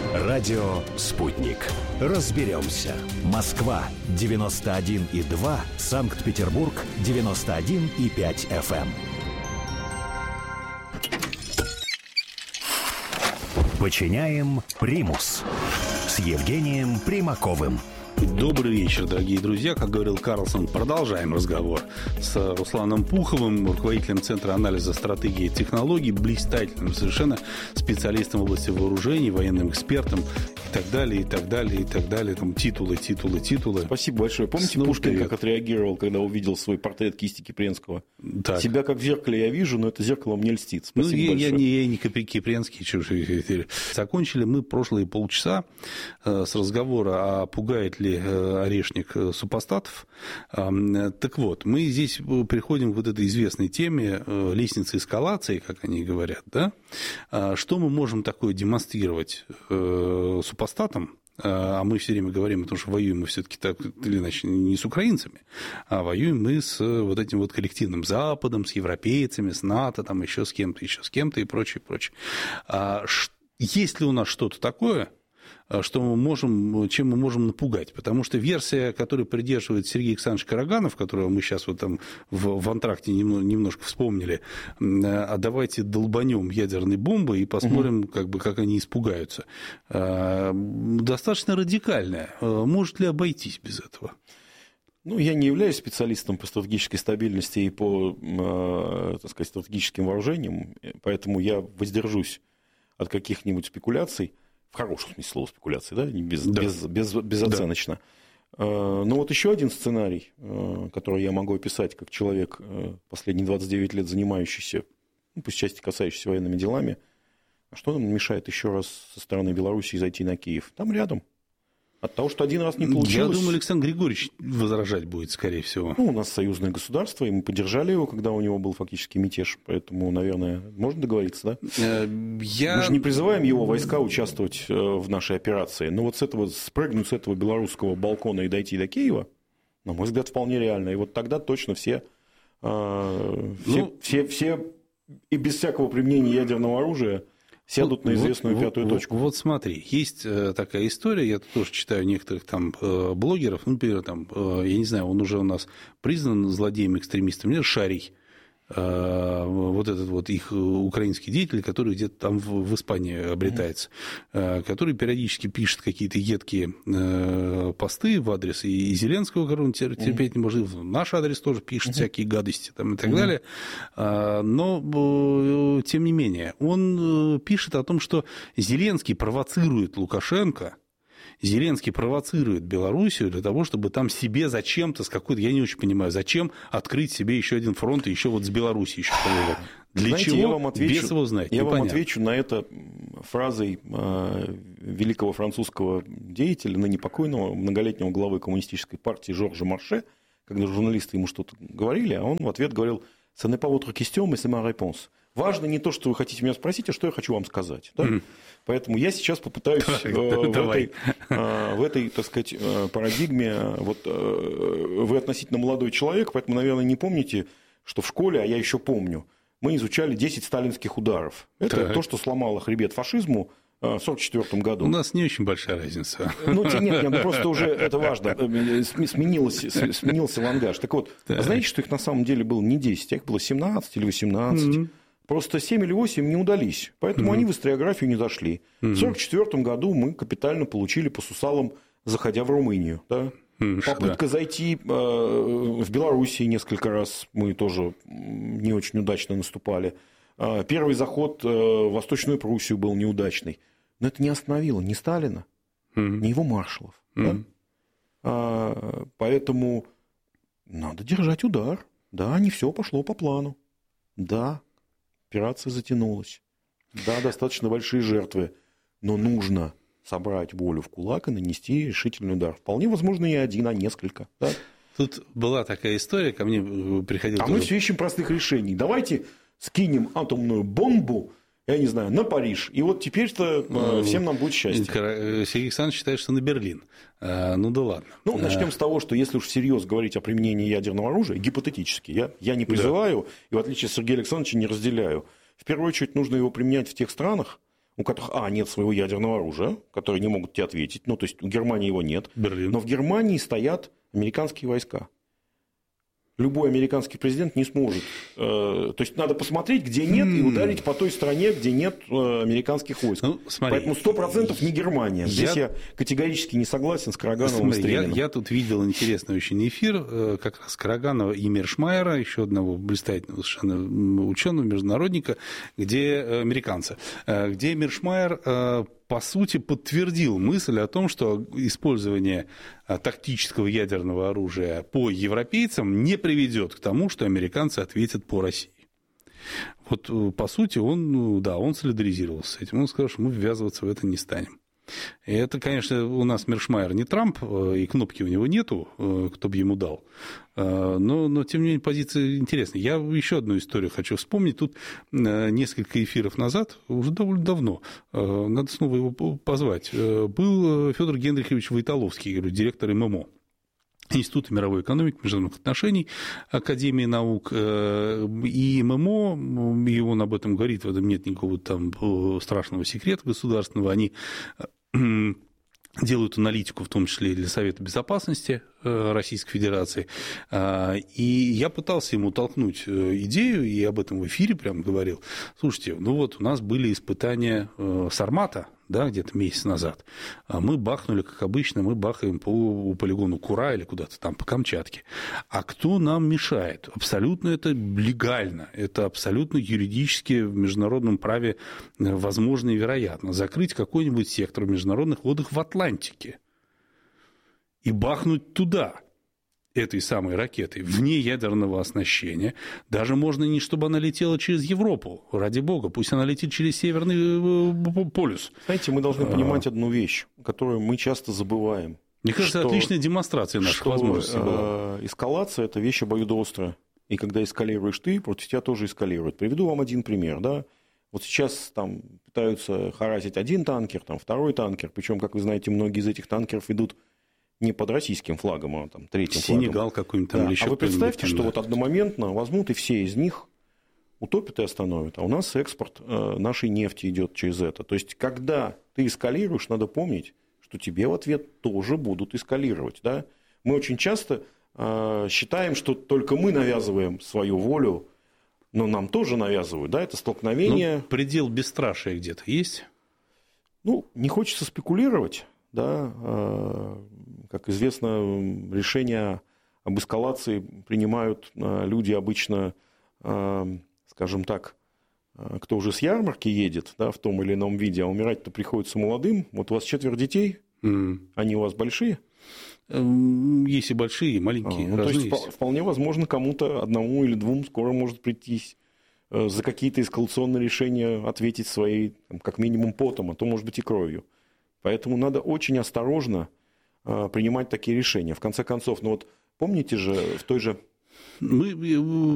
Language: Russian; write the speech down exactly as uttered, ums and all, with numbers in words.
Радио «Спутник». Разберемся. Москва девяносто один и два, Санкт-Петербург девяносто один и пять эф эм. Подчиняем примус с Евгением Примаковым. Добрый вечер, дорогие друзья. Как говорил Карлсон, продолжаем разговор с Русланом Пуховым, руководителем Центра анализа стратегии и технологий, блистательным совершенно специалистом в области вооружений, военным экспертом и так далее, и так далее, и так далее. Там титулы, титулы, титулы. Спасибо большое. Помните, Снова Пушкин вперед. как отреагировал, когда увидел свой портрет кисти Кипренского? Так. Себя как в зеркале я вижу, но это зеркало мне льстит. Ну, Спасибо я, большое. я, не, я не Кипренский. Чужие. Закончили мы прошлые полчаса э, с разговора о пугает ли орешник супостатов. Так вот, мы здесь приходим к вот этой известной теме лестницы эскалации, как они говорят, да? Что мы можем такое демонстрировать супостатам? А мы все время говорим о том, что воюем мы все-таки так или иначе не с украинцами, а воюем мы с вот этим вот коллективным Западом, с европейцами, с НАТО, там еще с кем-то, еще с кем-то и прочее, прочее. Есть ли у нас что-то такое, что мы можем, чем мы можем напугать? Потому что версия, которой придерживает Сергей Александрович Караганов, которого мы сейчас вот там в, в антракте немножко вспомнили, а давайте долбанем ядерной бомбой и посмотрим, угу. как бы, как они испугаются, достаточно радикальная. Может ли обойтись без этого? Ну, я не являюсь специалистом по стратегической стабильности и по, так сказать, стратегическим вооружениям, поэтому я воздержусь от каких-нибудь спекуляций. В хорошем смысле слова спекуляции, да, без, да. Без, без, безоценочно. Да. Но вот еще один сценарий, который я могу описать как человек, последние двадцать девять лет занимающийся, ну, пусть части касающийся военными делами, а что нам мешает еще раз со стороны Белоруссии зайти на Киев? Там рядом. От того, что один раз не получилось... Я думаю, Александр Григорьевич возражать будет, скорее всего. Ну, у нас союзное государство, и мы поддержали его, когда у него был фактически мятеж. Поэтому, наверное, можно договориться, да? Я... Мы же не призываем его войска участвовать в нашей операции. Но вот с этого, спрыгнуть с этого белорусского балкона и дойти до Киева, на мой взгляд, вполне реально. И вот тогда точно все, э, все, ну, все, все и без всякого применения ядерного оружия сядут на известную вот, пятую вот, точку. Вот смотри, есть такая история, я тоже читаю некоторых там блогеров, например, там, я не знаю, он уже у нас признан злодеем-экстремистом, нет, Шарий, вот этот вот их украинский деятель, который где-то там в Испании обретается, mm-hmm. который периодически пишет какие-то едкие посты в адрес и Зеленского, которого он терпеть mm-hmm. не может, в наш адрес тоже пишет mm-hmm. всякие гадости там, и так mm-hmm. далее, но, тем не менее, он пишет о том, что Зеленский провоцирует Лукашенко, Зеленский провоцирует Белоруссию для того, чтобы там себе зачем-то, с какой-то, я не очень понимаю, зачем открыть себе еще один фронт и еще вот с Белоруссией еще повоевать. Для Знаете, чего? Я вам отвечу, бес его знает. Я Непонятно. вам отвечу на это фразой э, великого французского деятеля, ныне покойного, многолетнего главы коммунистической партии Жоржа Марше, когда журналисты ему что-то говорили, а он в ответ говорил: «Ce n'est pas votre question, mais c'est ma réponse». Важно не то, что вы хотите меня спросить, а что я хочу вам сказать. Да? Mm. Поэтому я сейчас попытаюсь в этой, в этой, так сказать, парадигме... Вот вы относительно молодой человек, поэтому, наверное, не помните, что в школе, а я еще помню, мы изучали десять сталинских ударов. Это так. То, что сломало хребет фашизму в сорок четвёртом году. У нас не очень большая разница. Ну, нет, нет, ну, просто уже это важно. Сменилось, сменился лангаж. Так вот, так. знаете, что их на самом деле было не десять, а их было семнадцать или восемнадцать. Mm-hmm. Просто семь или восемь не удались, поэтому mm-hmm. они в историографию не дошли. Mm-hmm. В сорок четвёртом году мы капитально получили по сусалам, заходя в Румынию. Да? Mm-hmm. Попытка да. зайти в Белоруссию несколько раз мы тоже не очень удачно наступали. Первый заход в Восточную Пруссию был неудачный. Но это не остановило ни Сталина, mm-hmm. ни его маршалов. Mm-hmm. Да? Поэтому надо держать удар. Да, не все пошло по плану. Да. Операция затянулась. Да, достаточно большие жертвы, но нужно собрать волю в кулак и нанести решительный удар. Вполне возможно, не один, а несколько. Да? Тут была такая история, ко мне приходил... А тоже... мы все ищем простых решений. Давайте скинем атомную бомбу, я не знаю, на Париж, и вот теперь-то ну, всем нам будет счастье. Сергей Александрович считает, что на Берлин. Ну да ладно. Ну, начнем с того, что если уж всерьез говорить о применении ядерного оружия, гипотетически, я, я не призываю, да. и в отличие от Сергея Александровича не разделяю. В первую очередь нужно его применять в тех странах, у которых, а, нет своего ядерного оружия, которые не могут тебе ответить, ну, то есть у Германии его нет, Берлин. Но в Германии стоят американские войска. Любой американский президент не сможет. То есть надо посмотреть, где нет, и ударить по той стране, где нет американских войск. Ну, смотри, поэтому сто процентов не Германия. Здесь я... я категорически не согласен с Карагановым и Сталиным. Я, я тут видел интересный очень эфир как раз Караганова и Миршмайера, еще одного блистательного совершенно ученого, международника, где американца, где Миршмайер по сути, подтвердил мысль о том, что использование тактического ядерного оружия по европейцам не приведет к тому, что американцы ответят по России. Вот, по сути, он, да, он солидаризировался с этим. Он сказал, что мы ввязываться в это не станем. И это, конечно, у нас Миршмайер не Трамп, и кнопки у него нету, кто бы ему дал. Но, но, тем не менее, позиция интересная. Я еще одну историю хочу вспомнить. Тут несколько эфиров назад, уже довольно давно, надо снова его позвать, был Федор Генрихович Войтоловский, директор эм эм о. Института мировой экономики, международных отношений, Академии наук, и эм эм о, и он об этом говорит, в этом нет никакого там страшного секрета государственного, они делают аналитику, в том числе и для Совета Безопасности Российской Федерации. И я пытался ему толкнуть идею, и об этом в эфире прям говорил. Слушайте, ну вот у нас были испытания Сармата, да, где-то месяц назад. Мы бахнули, как обычно, мы бахаем по полигону Кура или куда-то там по Камчатке. А кто нам мешает? Абсолютно это легально, это абсолютно юридически в международном праве возможно и вероятно. Закрыть какой-нибудь сектор в международных водах в Атлантике и бахнуть туда этой самой ракетой, вне ядерного оснащения. Даже можно не чтобы она летела через Европу, ради бога, пусть она летит через Северный полюс. Знаете, мы должны понимать одну вещь, которую мы часто забываем. Мне кажется, что, отличная демонстрация наших возможностей была. Эскалация – это вещь обоюдоострая. И когда эскалируешь ты, против тебя тоже эскалируют. Приведу вам один пример. Да? Вот сейчас там пытаются харазить один танкер, там второй танкер. Причем, как вы знаете, многие из этих танкеров идут не под российским флагом, а там третьим флагом. Сенегал какой-нибудь там, да. или еще. А вы представьте, что да. вот одномоментно возьмут и все из них утопят и остановят. А у нас экспорт нашей нефти идет через это. То есть, когда ты эскалируешь, надо помнить, что тебе в ответ тоже будут эскалировать. Да? Мы очень часто э, считаем, что только мы навязываем свою волю, но нам тоже навязывают. Да? Это столкновение. Ну, предел бесстрашия где-то есть? Ну, не хочется спекулировать. Да, как известно, решения об эскалации принимают люди обычно, скажем так, кто уже с ярмарки едет, да, в том или ином виде, а умирать-то приходится молодым. Вот у вас четверо детей, mm. они у вас большие? Есть и большие, и маленькие. А, ну, то есть, есть вполне возможно, кому-то одному или двум скоро может прийтись за какие-то эскалационные решения ответить своей, как минимум, потом, а то, может быть, и кровью. Поэтому надо очень осторожно э, принимать такие решения. В конце концов, ну вот помните же в той же... Мы...